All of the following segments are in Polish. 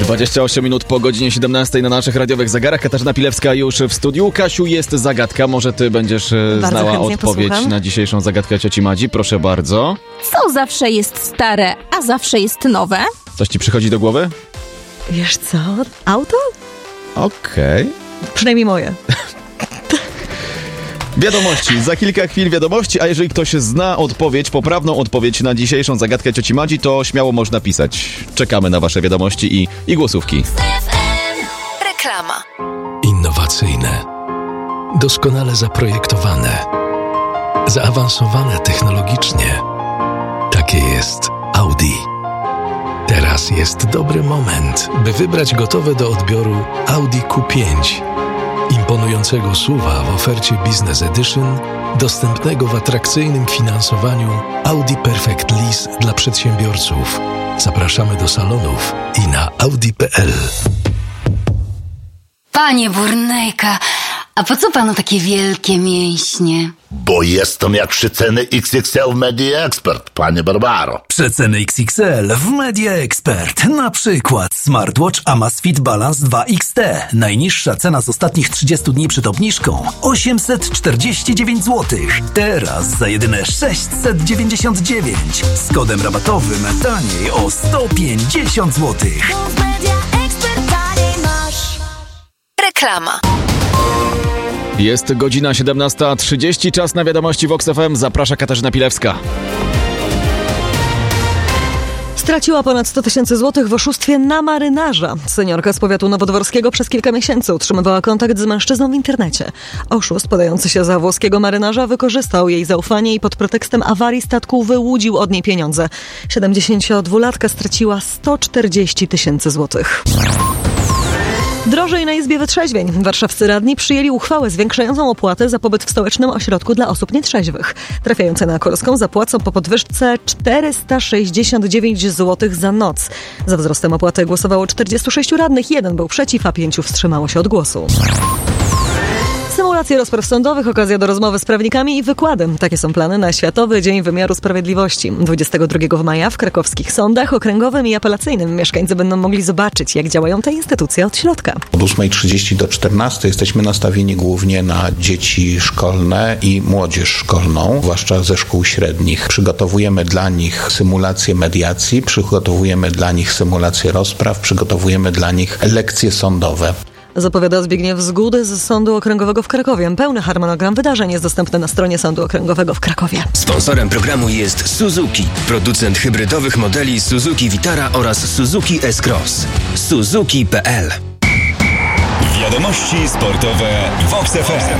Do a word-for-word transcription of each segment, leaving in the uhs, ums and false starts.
dwadzieścia osiem minut po godzinie siedemnastej na naszych radiowych zegarach. Katarzyna Pilewska już w studiu. Kasiu, jest zagadka. Może ty będziesz bardzo znała odpowiedź posłucham. na dzisiejszą zagadkę cioci Madzi. Proszę bardzo. Co zawsze jest stare, a zawsze jest nowe? Coś ci przychodzi do głowy? Wiesz co? Auto? Okej. Okay. Przynajmniej moje. Wiadomości. Za kilka chwil wiadomości, a jeżeli ktoś zna odpowiedź, poprawną odpowiedź na dzisiejszą zagadkę cioci Madzi, to śmiało można pisać. Czekamy na wasze wiadomości i, i głosówki. Reklama. Innowacyjne. Doskonale zaprojektowane. Zaawansowane technologicznie. Takie jest Audi. Teraz jest dobry moment, by wybrać gotowe do odbioru Audi Q pięć. Imponującego suva w ofercie Business Edition, dostępnego w atrakcyjnym finansowaniu Audi Perfect Lease dla przedsiębiorców. Zapraszamy do salonów i na audi kropka p l. Panie Burnejka, a po co panu takie wielkie mięśnie? Bo jestem jak przeceny X X L w Media Expert, panie Barbaro. Przeceny X X L w Media Expert. Na przykład smartwatch Amazfit Balance dwa X T. Najniższa cena z ostatnich trzydziestu dni przed obniżką osiemset czterdzieści dziewięć złotych. Teraz za jedyne sześćset dziewięćdziesiąt dziewięć. Z kodem rabatowym taniej o sto pięćdziesiąt złotych. Reklama. Jest godzina siedemnasta trzydzieści, czas na wiadomości Vox F M. Zaprasza Katarzyna Pilewska. Straciła ponad sto tysięcy złotych w oszustwie na marynarza. Seniorka z powiatu nowodworskiego przez kilka miesięcy utrzymywała kontakt z mężczyzną w internecie. Oszust podający się za włoskiego marynarza wykorzystał jej zaufanie i pod pretekstem awarii statku wyłudził od niej pieniądze. siedemdziesięciodwulatka straciła sto czterdzieści tysięcy złotych. Drożej na Izbie Wytrzeźwień. Warszawscy radni przyjęli uchwałę zwiększającą opłatę za pobyt w stołecznym ośrodku dla osób nietrzeźwych. Trafiające na Korską zapłacą po podwyżce czterysta sześćdziesiąt dziewięć złotych za noc. Za wzrostem opłaty głosowało czterdziestu sześciu radnych, jeden był przeciw, a pięciu wstrzymało się od głosu. Symulacje rozpraw sądowych, okazja do rozmowy z prawnikami i wykłady. Takie są plany na Światowy Dzień Wymiaru Sprawiedliwości. dwudziestego drugiego maja w krakowskich sądach okręgowym i apelacyjnym mieszkańcy będą mogli zobaczyć, jak działają te instytucje od środka. Od ósmej trzydzieści do czternastej jesteśmy nastawieni głównie na dzieci szkolne i młodzież szkolną, zwłaszcza ze szkół średnich. Przygotowujemy dla nich symulacje mediacji, przygotowujemy dla nich symulacje rozpraw, przygotowujemy dla nich lekcje sądowe. Zapowiada Zbigniew Zgudy z Sądu Okręgowego w Krakowie. Pełny harmonogram wydarzeń jest dostępny na stronie Sądu Okręgowego w Krakowie. Sponsorem programu jest Suzuki, producent hybrydowych modeli Suzuki Vitara oraz Suzuki S-Cross. Suzuki kropka p l. Wiadomości sportowe Vox F M.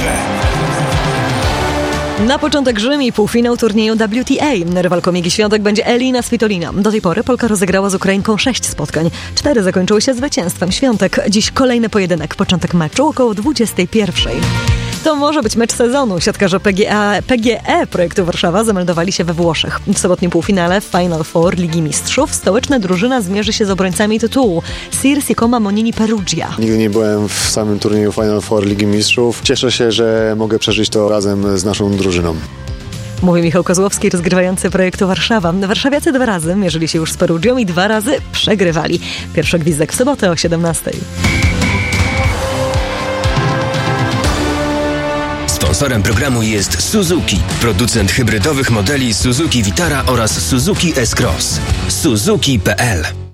Na początek Rzym i półfinał turnieju W T A. Rywalką Igi Świątek będzie Elina Svitolina. Do tej pory Polka rozegrała z Ukrainką sześć spotkań. Cztery zakończyły się zwycięstwem Świątek. Dziś kolejny pojedynek. Początek meczu około dwudziestej pierwszej. To może być mecz sezonu. Siatkarze P G E, P G E projektu Warszawa zameldowali się we Włoszech. W sobotnim półfinale w Final Four Ligi Mistrzów stołeczna drużyna zmierzy się z obrońcami tytułu Sirsi Como Monini Perugia. Nigdy nie byłem w samym turnieju Final Four Ligi Mistrzów. Cieszę się, że mogę przeżyć to razem z naszą drużyną. Mówi Michał Kozłowski, rozgrywający projektu Warszawa. Warszawiacy dwa razy mierzyli się już z Perugią i dwa razy przegrywali. Pierwszy gwizdek w sobotę o siedemnastej. Sponsorem programu jest Suzuki, producent hybrydowych modeli Suzuki Vitara oraz Suzuki S-Cross. Suzuki kropka p l.